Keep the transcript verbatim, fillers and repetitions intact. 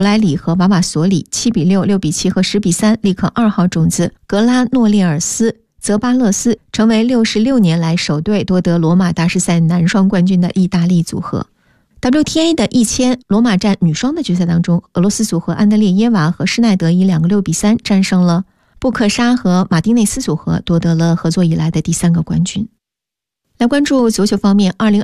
莱里和瓦瓦索里七比六、六比七和十比三力克二号种子格拉诺列尔斯，泽巴勒斯成为六十六年来首队夺得罗马大师赛男双冠军的意大利组合。W T A 的一千罗马站女双的决赛当中，俄罗斯组合安德烈耶娃和施耐德以两个六比三战胜了布克沙和马丁内斯组合，夺得了合作以来的第三个冠军。来关注足球方面，二零